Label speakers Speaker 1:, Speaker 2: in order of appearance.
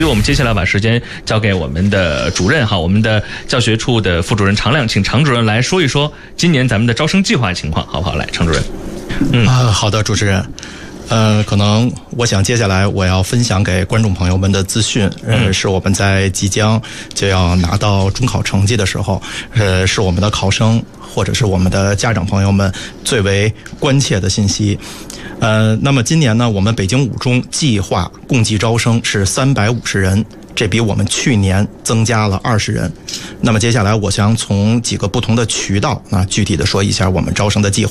Speaker 1: 我们接下来把时间交给我们的主任哈，我们的教学处的副主任常亮，请常主任来说一说今年咱们的招生计划情况，好不好？来，常主任。
Speaker 2: 好的，主持人。可能我想接下来我要分享给观众朋友们的资讯，是我们在即将就要拿到中考成绩的时候，是我们的考生或者是我们的家长朋友们最为关切的信息。那么今年呢，我们北京五中计划共计招生是350人，这比我们去年增加了20人。那么接下来我想从几个不同的渠道具体的说一下我们招生的计划。